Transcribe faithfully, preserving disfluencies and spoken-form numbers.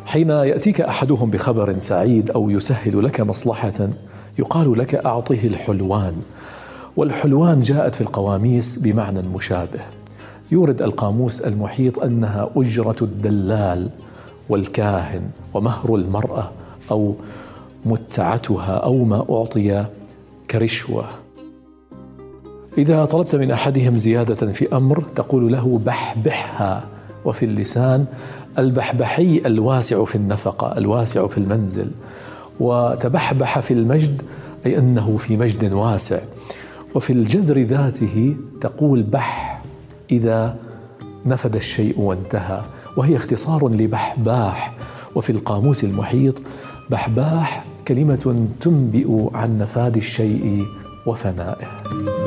حين يأتيك أحدهم بخبر سعيد أو يسهل لك مصلحة يقال لك أعطه الحلوان. والحلوان جاءت في القواميس بمعنى مشابه. يورد القاموس المحيط أنها أجرة الدلال والكاهن ومهر المرأة أو متعتها أو ما أعطي كرشوة. إذا طلبت من أحدهم زيادة في أمر تقول له بحبحها، وفي اللسان البحبحي الواسع في النفقة الواسع في المنزل، وتبحبح في المجد أي أنه في مجد واسع. وفي الجذر ذاته تقول بح إذا نفد الشيء وانتهى، وهي اختصار لبحباح. وفي القاموس المحيط بحباح كلمة تنبئ عن نفاد الشيء وفنائه.